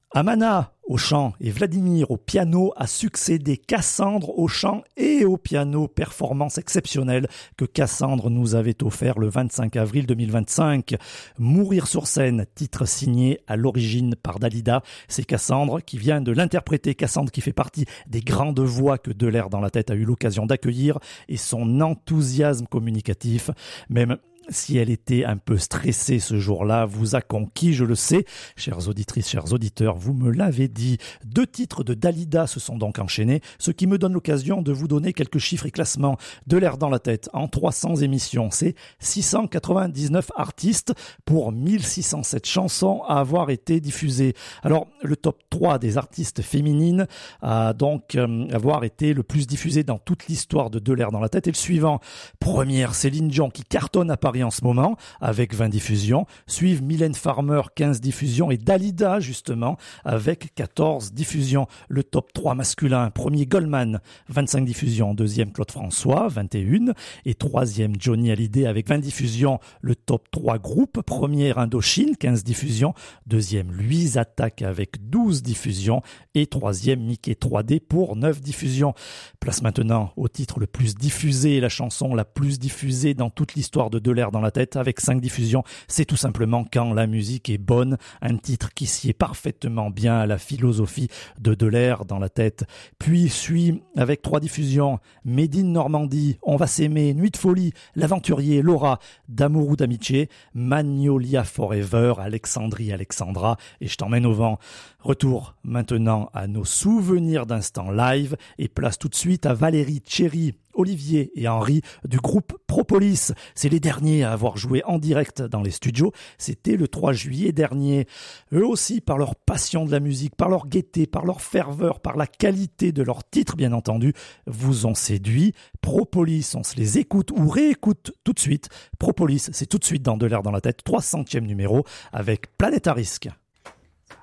Amana au chant et Vladimir au piano a succédé Cassandre au chant et au piano, performance exceptionnelle que Cassandre nous avait offert le 25 avril 2025. Mourir sur scène, titre signé à l'origine par Dalida. C'est Cassandre qui vient de l'interpréter, Cassandre qui fait partie des grandes voix que Delair dans la tête a eu l'occasion d'accueillir, et son enthousiasme communicatif, même si elle était un peu stressée ce jour-là, vous a conquis, je le sais. Chères auditrices, chers auditeurs, vous me l'avez dit. 2 titres de Dalida se sont donc enchaînés, ce qui me donne l'occasion de vous donner quelques chiffres et classements. Delair dans la tête, en 300 émissions, c'est 699 artistes pour 1607 chansons à avoir été diffusées. Alors, le top 3 des artistes féminines a donc avoir été le plus diffusé dans toute l'histoire de Delair dans la tête. Et le suivant, première, Céline Dion qui cartonne à Paris en ce moment avec 20 diffusions, suivent Mylène Farmer 15 diffusions et Dalida justement avec 14 diffusions. Le top 3 masculin, premier Goldman 25 diffusions, deuxième Claude François 21 et troisième Johnny Hallyday avec 20 diffusions. Le top 3 groupe, premier Indochine 15 diffusions, deuxième Louise Attaque avec 12 diffusions et troisième Mickey 3D pour 9 diffusions. Place maintenant au titre le plus diffusé, la chanson la plus diffusée dans toute l'histoire de Delair dans la tête avec 5 diffusions. C'est tout simplement Quand la musique est bonne, un titre qui sied parfaitement bien à la philosophie de Delair dans la tête. Puis suit avec 3 diffusions Made in Normandie, On va s'aimer, Nuit de folie, L'aventurier, Laura, D'amour ou d'amitié, Magnolia Forever, Alexandrie Alexandra et Je t'emmène au vent. Retour maintenant à nos souvenirs d'instants live et place tout de suite à Valérie, Thierry, Olivier et Henri du groupe Propolis. C'est les derniers à avoir joué en direct dans les studios. C'était le 3 juillet dernier. Eux aussi, par leur passion de la musique, par leur gaieté, par leur ferveur, par la qualité de leurs titres, bien entendu, vous ont séduit. Propolis, on se les écoute ou réécoute tout de suite. Propolis, c'est tout de suite dans Delair dans la tête, 300e numéro avec Planète à risque.